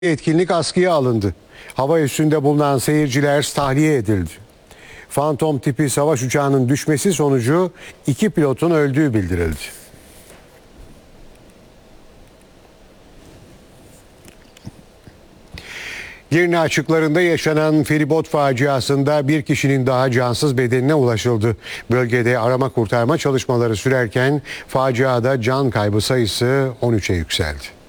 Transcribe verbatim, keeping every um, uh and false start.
Etkinlik askıya alındı. Hava üstünde bulunan seyirciler tahliye edildi. Phantom tipi savaş uçağının düşmesi sonucu iki pilotun öldüğü bildirildi. Girne açıklarında yaşanan feribot faciasında bir kişinin daha cansız bedenine ulaşıldı. Bölgede arama kurtarma çalışmaları sürerken faciada can kaybı sayısı on üçe yükseldi.